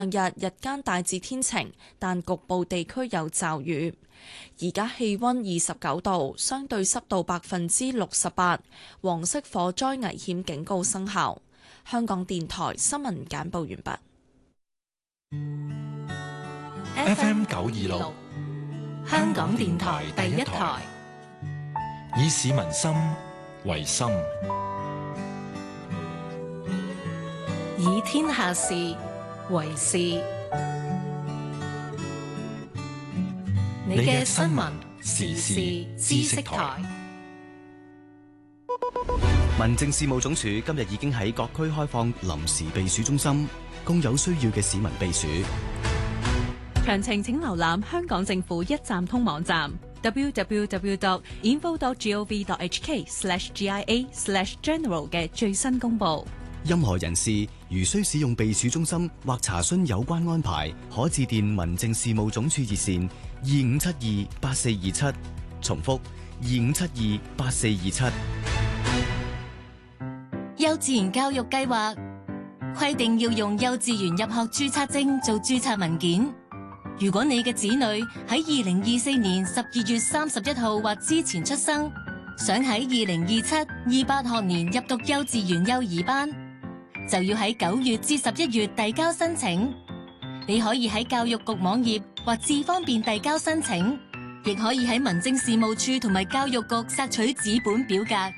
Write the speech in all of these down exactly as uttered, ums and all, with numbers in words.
日日間大致天晴，但局部地區有驟雨。而家氣溫二十九度，相對濕度百分之六十八，黃色火災危險警告生效。香港電台新聞簡報完畢。F M 九二六，香港電台第一台，以市民心為心， 以天下事為事。你嘅新聞時事知識台。 民政事務總署今日已經喺各區開放臨時避暑中心，供有需要嘅市民避暑。 詳情請瀏覽香港政府一站通網站 double-u double-u double-u dot info dot gov dot h k slash g i a slash general 嘅最新公佈。 任何人士如需使用避暑中心或查詢有關安排，可致電民政事務總署熱線二五七二八四二七，重複二五七二八四二七。 幼稚園教育計劃規定要用幼稚園入學註冊證做註冊文件。如果你嘅子女喺二零二四年十二月三十一號或之前出生，想喺二零二七二八學年入讀幼稚園幼兒班，就要喺九月至十一月遞交申請。你可以喺教育局網頁或智方便遞交申請，亦可以喺民政事務處同埋教育局索取紙本表格。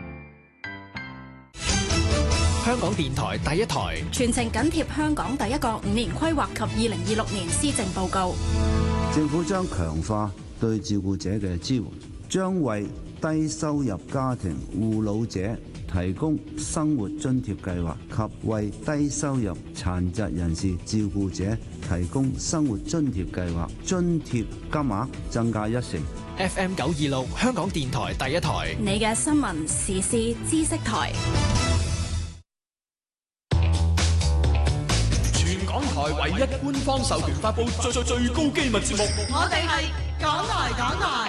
香港電台第一台， 全程緊貼香港第一個五年規劃及二零二六年施政報告。 政府將強化對照顧者嘅支援，將為低收入家庭護老者提供生活津貼計劃，及為低收入殘疾人士照顧者提供生活津貼計劃，津貼金額增加一成。 F M 九二六，香港電台第一台， 你嘅新聞時事知識台。 港台唯一官方授權發布最最最高機密節目， 我哋係港台港台。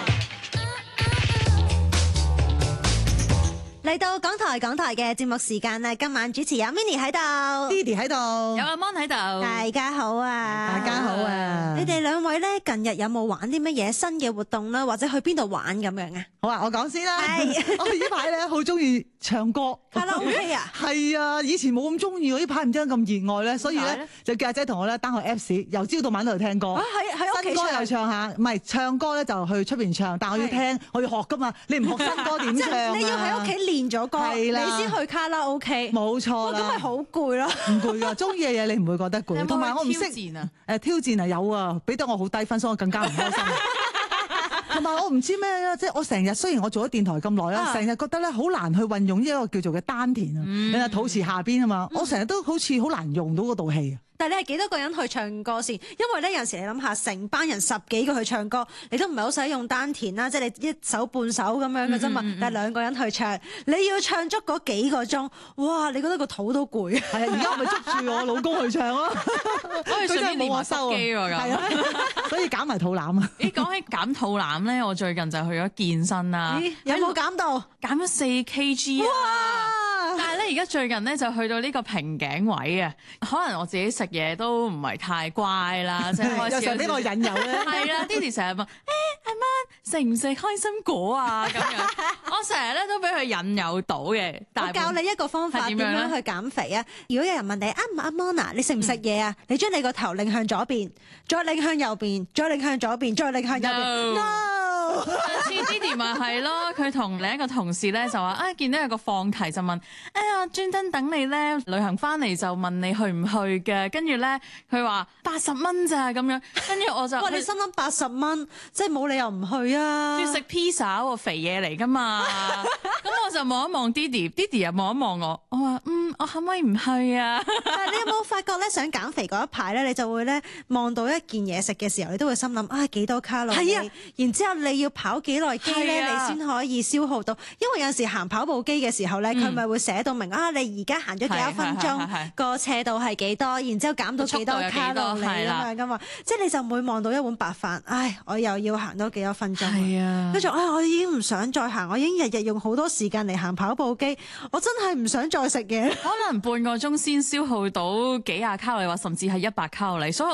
嚟到港台港台嘅節目時間啦，今晚主持有 Minnie 喺度 Didi 喺度， 有阿 Mon 喺度。 大家好啊！ 大家好啊！ 你哋兩位咧，近日有冇玩啲乜嘢新嘅活動啦，或者去邊度玩咁樣啊？ 好啊，我講先啦。 係我呢排咧好中意唱歌， 卡拉 OK 啊？ 係啊，以前冇咁中意，我呢排唔知點解咁熱愛咧，所以咧就叫阿姐同我咧 down 個 Apps，由朝到晚都喺度聽歌。 啊，喺喺屋企新歌又唱下，唔係唱歌咧就去出邊唱，但我要聽，我要學噶嘛。你唔學新歌點唱啊？ 你要喺屋企練咗歌，你先去卡拉 OK。 冇錯啦， 咁咪好攰咯。 唔攰噶，中意嘅嘢你唔會覺得攰。同埋我唔識誒挑戰啊，有啊，俾得我好低分，所以我更加唔開心。同埋我唔知咩咧，即係我成日雖然我做咗電台咁耐啦，成日覺得咧好難去運用呢一個叫做嘅丹田啊，你係肚臍下邊啊嘛，我成日都好似好難用到嗰道氣啊。 但係你係幾多個人去唱歌先？因為咧有陣時你諗下，成班人十幾個去唱歌，你都唔係好使用丹田啦，即係你一手半手咁樣嘅啫嘛。但係兩個人去唱，你要唱足嗰幾個鐘，哇！你覺得個肚都攰。 係啊，而家我咪捉住我老公去唱咯， 佢真係冇我收機喎咁。 係啊，所以減埋肚腩啊！ 咦，講起減肚腩咧，我最近就去咗健身啦。 有冇減到？ 減咗四 kg 啊！但係咧，而家最近咧就去到呢個瓶頸位啊，可能我自己食嘢都唔係太乖啦，即係開始有時俾我引誘咧。 係啦，Didi成日問誒阿媽食唔食開心果啊咁樣，我成日咧都俾佢引誘到嘅。 我教你一個方法點樣去減肥啊！如果有人問你啊阿 Mona，你食唔食嘢啊？你將你個頭擰向左邊，再擰向右邊，再擰向左邊，再擰向右邊。No。 上次 Didi 咪係咯，佢同另一個同事咧就話啊，見到有個放題就問，哎呀專登等你咧旅行翻嚟就問你去唔去嘅，跟住咧佢話八十蚊咋咁樣，跟住我就哇你心諗八十蚊，即係冇理由唔去啊！ 要食 pizza 喎，肥嘢嚟噶嘛，咁我就望一望 Didi，Didi 又望一望我，我話嗯，我可唔可以唔去啊？ 但係你有冇發覺咧，想減肥嗰一排咧，你就會咧望到一件嘢食嘅時候，你都會心諗啊幾多卡路里，係啊，然之後你要要跑幾耐機咧，你先可以消耗到。因為有陣時行跑步機嘅時候咧，佢咪會寫到明啊，你而家行咗幾多分鐘，個斜度係幾多，然之後減到幾多卡路里咁樣噶嘛。即係你就每望到一碗白飯，唉，我又要行多幾多分鐘。係啊，跟住唉，我已經唔想再行，我已經日日用好多時間嚟行跑步機，我真係唔想再食嘢。 可能半個鐘先消耗到幾廿卡路里，或甚至係一百卡路里，所以